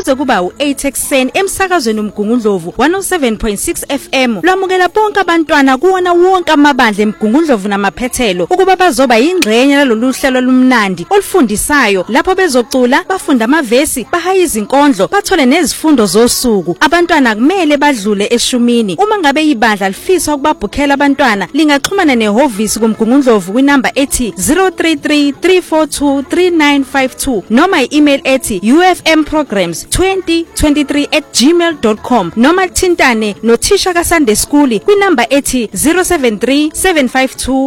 kuze kuba u8 ekseni emsakazweni uMgungundlovu 107.6 FM. Lwamukela bonke abantwana kuwona wonke amabandla eMgungundlovu namaphethelo ukuba bazoba yingxenye lalolu hlelo lumnandi olufundisayo lapho bezocula, bafunda amavesi, bahaya izinkondlo, bathole nezifundo zosuku. Abantwana kumele badlule eshumini. Uma ngabe ibandla lifisa ukubabhukhela abantwana, lingaxhumana nehovisi kuMgungundlovu kwinamba ethi 033 342 3952 noma i-email ethi ufmprograms2023@gmail.com noma thintane nothisha kaSunday School kwinamba ethi 073 752